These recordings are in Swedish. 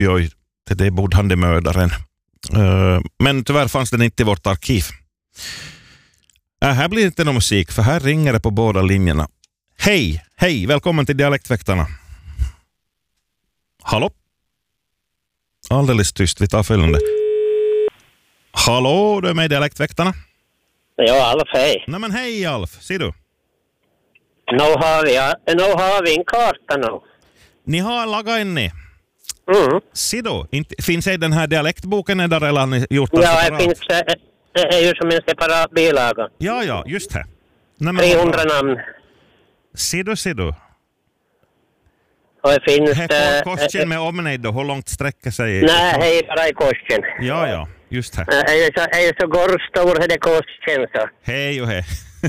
oj, det borde han det mördaren. Men tyvärr fanns den inte i vårt arkiv. Här blir inte någon musik, för här ringer det på båda linjerna. Hej, välkommen till Dialektväktarna. Hallå? Alldeles tyst, vi tar följande. Hallå, du är med i Dialektväktarna? Ja, Alf, hej. Nej men hej Alf, ser du? Nu har vi en karta nu. Ni har lagat en ni. Se då, finns det den här dialektboken där eller har ni gjort det Ja, separat? det är ju som en separat bilaga. Ja, just det. 300 namn. Se du. Och det finns... Här får kostjen med omnejd då, hur långt sträcker sig? Nej, det är bara i kosten. Ja, just här. Det är så gorstor det kosten så. Hej och hej.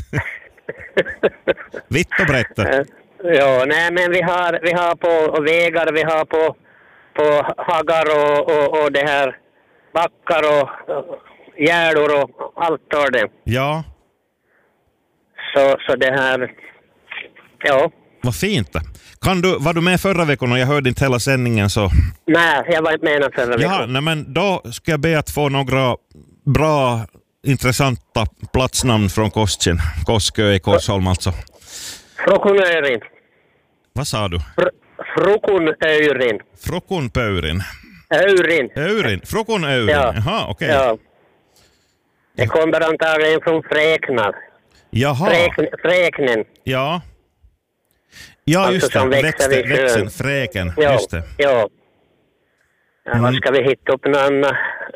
Vitt och brett. Ja, nej men vi har på vägar, vi har på hagar och det här backar och gärdor och allt av det. Ja. Så det här, ja. Vad fint. Var du med förra veckan och jag hörde inte hela sändningen så... Nej, jag var inte med förra veckan. Ja, nej, men då ska jag be att få några bra, intressanta platsnamn från Kostjen. Koskö i Korsholm alltså. Frukunöyrin. Vad sa du? Frukunöyrin. Frukunpöyrin. Öyrin. Frukunöyrin. Ja. Jaha, okej. Ja. Det kommer antagligen från fräknar. Jaha. Fräknen. Ja. Ja, alltså just det. Växeln, fräken. Ja, just det. Ja. Vad ska vi hitta upp någon annan?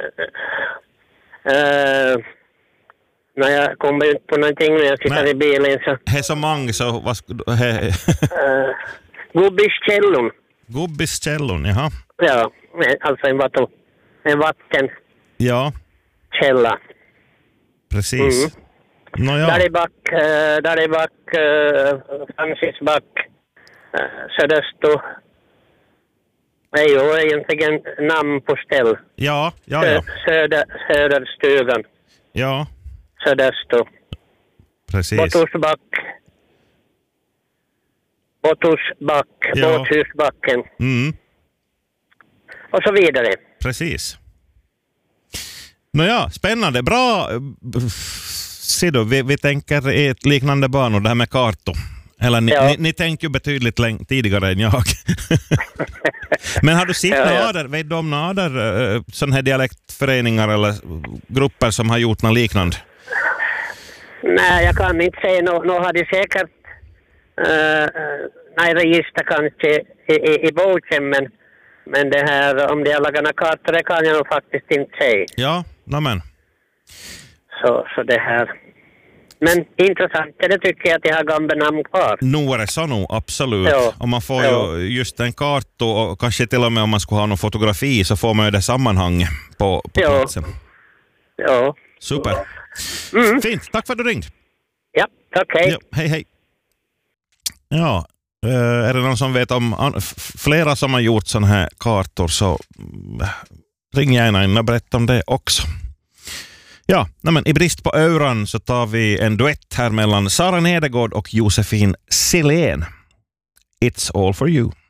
När jag kommer ut på någonting när jag sitter i bilen så... Det är så många så... Gubbiskällon. Gubbiskällon, jaha. Ja, alltså en vatten. Ja. Källa. Precis. Ja. Där är back, Francis back, Söderstu. Det är ju egentligen namn på ställ. Ja. Söderstugan. Ja. Söderstu. Precis. Botusback, ja. Båthusbacken. Och så vidare. Precis. Nåja, spännande. Bra. Se då, vi tänker i ett liknande banor, det här med kartor. Eller ni tänker ju betydligt tidigare än jag. Men har du sett vet du om några sådana här dialektföreningar eller grupper som har gjort något liknande? Nej, jag kan inte säga. Nu har de säkert register kanske i boken, men det här om de har lagat kartor, det kan jag nog faktiskt inte säga. Ja, men. Så det här. Men intressant, det tycker jag att jag har gamla namn kvar. Nu är det så nog, absolut. Ja. Och man får ju just en karta och kanske till och med om man skulle ha någon fotografi så får man ju det sammanhang på platsen. Ja. Super. Fint, tack för att du ringde. Ja, tack, hej. Ja, hej. Ja, är det någon som vet om flera som har gjort sådana här kartor så ring gärna in och berätta om det också. Ja, men i brist på öron så tar vi en duett här mellan Sara Nedergård och Josefin Silén. It's all for you.